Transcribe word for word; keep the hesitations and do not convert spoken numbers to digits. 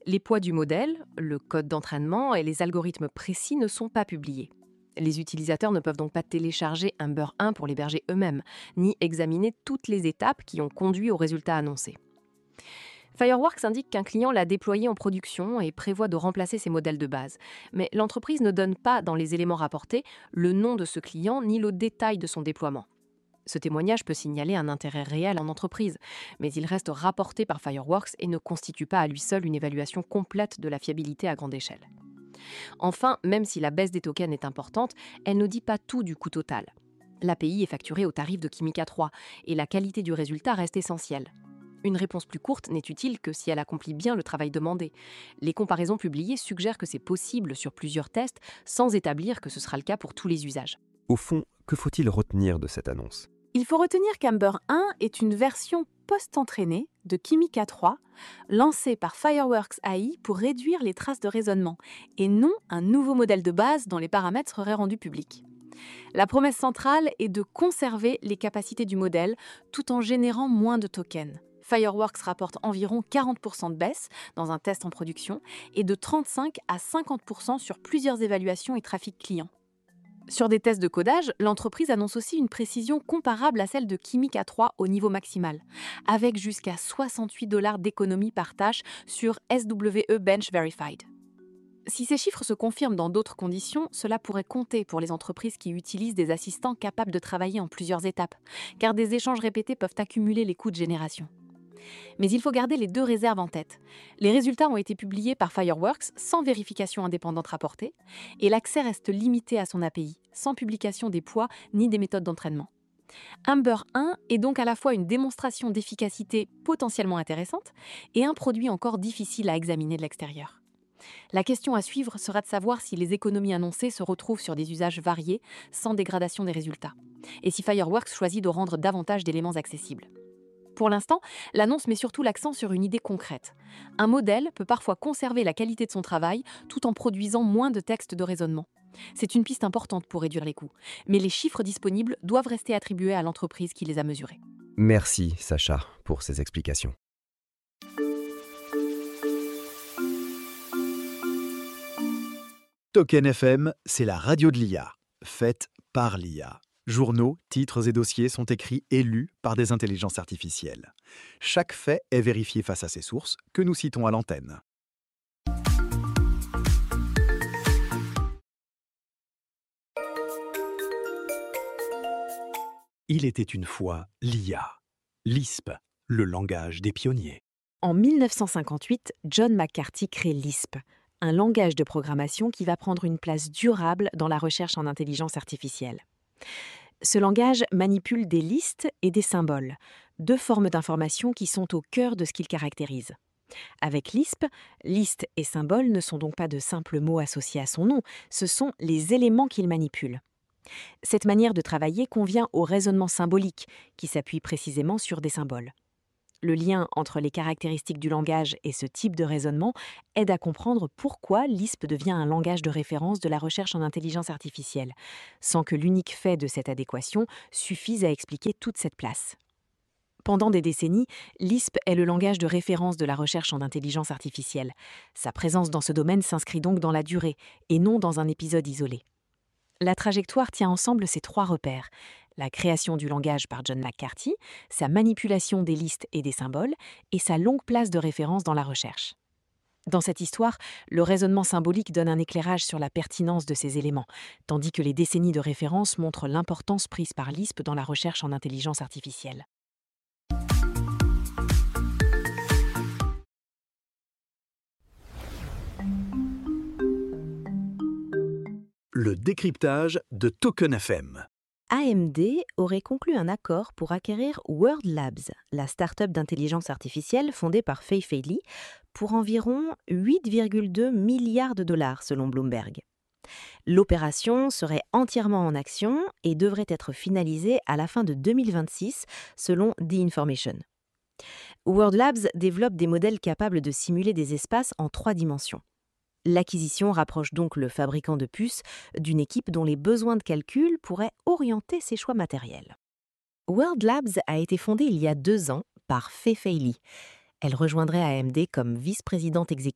Les poids du modèle, le code d'entraînement et les algorithmes précis ne sont pas publiés. Les utilisateurs ne peuvent donc pas télécharger Ember un pour l'héberger eux-mêmes, ni examiner toutes les étapes qui ont conduit au résultat annoncé. Fireworks indique qu'un client l'a déployé en production et prévoit de remplacer ses modèles de base. Mais l'entreprise ne donne pas, dans les éléments rapportés, le nom de ce client ni le détail de son déploiement. Ce témoignage peut signaler un intérêt réel en entreprise, mais il reste rapporté par Fireworks et ne constitue pas à lui seul une évaluation complète de la fiabilité à grande échelle. Enfin, même si la baisse des tokens est importante, elle ne dit pas tout du coût total. L'A P I est facturée au tarif de Kimica trois et la qualité du résultat reste essentielle. Une réponse plus courte n'est utile que si elle accomplit bien le travail demandé. Les comparaisons publiées suggèrent que c'est possible sur plusieurs tests sans établir que ce sera le cas pour tous les usages. Au fond, que faut-il retenir de cette annonce ? Il faut retenir qu'Ember un est une version post-entraînée de Kimica trois, lancée par Fireworks A I pour réduire les traces de raisonnement, et non un nouveau modèle de base dont les paramètres seraient rendus publics. La promesse centrale est de conserver les capacités du modèle tout en générant moins de tokens. Fireworks rapporte environ quarante pour cent de baisse dans un test en production et de trente-cinq à cinquante pour cent sur plusieurs évaluations et trafic client. Sur des tests de codage, l'entreprise annonce aussi une précision comparable à celle de Kimica trois au niveau maximal, avec jusqu'à soixante-huit dollars d'économie par tâche sur S W E Bench Verified. Si ces chiffres se confirment dans d'autres conditions, cela pourrait compter pour les entreprises qui utilisent des assistants capables de travailler en plusieurs étapes, car des échanges répétés peuvent accumuler les coûts de génération. Mais il faut garder les deux réserves en tête. Les résultats ont été publiés par Fireworks sans vérification indépendante rapportée, et l'accès reste limité à son A P I, sans publication des poids ni des méthodes d'entraînement. Ember un est donc à la fois une démonstration d'efficacité potentiellement intéressante et un produit encore difficile à examiner de l'extérieur. La question à suivre sera de savoir si les économies annoncées se retrouvent sur des usages variés, sans dégradation des résultats, et si Fireworks choisit de rendre davantage d'éléments accessibles. Pour l'instant, l'annonce met surtout l'accent sur une idée concrète. Un modèle peut parfois conserver la qualité de son travail tout en produisant moins de textes de raisonnement. C'est une piste importante pour réduire les coûts, mais les chiffres disponibles doivent rester attribués à l'entreprise qui les a mesurés. Merci Sacha pour ces explications. Token F M, c'est la radio de l'I A, faite par l'I A. Journaux, titres et dossiers sont écrits et lus par des intelligences artificielles. Chaque fait est vérifié face à ses sources, que nous citons à l'antenne. Il était une fois l'I A, l'I S P, le langage des pionniers. En mille neuf cent cinquante-huit, John McCarthy crée l'I S P, un langage de programmation qui va prendre une place durable dans la recherche en intelligence artificielle. Ce langage manipule des listes et des symboles, deux formes d'information qui sont au cœur de ce qu'il caractérise. Avec l'I S P, liste et symbole ne sont donc pas de simples mots associés à son nom, ce sont les éléments qu'il manipule. Cette manière de travailler convient au raisonnement symbolique, qui s'appuie précisément sur des symboles. Le lien entre les caractéristiques du langage et ce type de raisonnement aide à comprendre pourquoi l'I S P devient un langage de référence de la recherche en intelligence artificielle, sans que l'unique fait de cette adéquation suffise à expliquer toute cette place. Pendant des décennies, l'I S P est le langage de référence de la recherche en intelligence artificielle. Sa présence dans ce domaine s'inscrit donc dans la durée, et non dans un épisode isolé. La trajectoire tient ensemble ces trois repères: la création du langage par John McCarthy, sa manipulation des listes et des symboles, et sa longue place de référence dans la recherche. Dans cette histoire, le raisonnement symbolique donne un éclairage sur la pertinence de ces éléments, tandis que les décennies de référence montrent l'importance prise par l'I S P dans la recherche en intelligence artificielle. Le décryptage de Token F M. A M D aurait conclu un accord pour acquérir World Labs, la start-up d'intelligence artificielle fondée par Fei Fei Li, pour environ huit virgule deux milliards de dollars selon Bloomberg. L'opération serait entièrement en action et devrait être finalisée à la fin de deux mille vingt-six selon The Information. World Labs développe des modèles capables de simuler des espaces en trois dimensions. L'acquisition rapproche donc le fabricant de puces d'une équipe dont les besoins de calcul pourraient orienter ses choix matériels. World Labs a été fondée il y a deux ans par Fei Fei Li. Elle rejoindrait A M D comme vice-présidente exécutive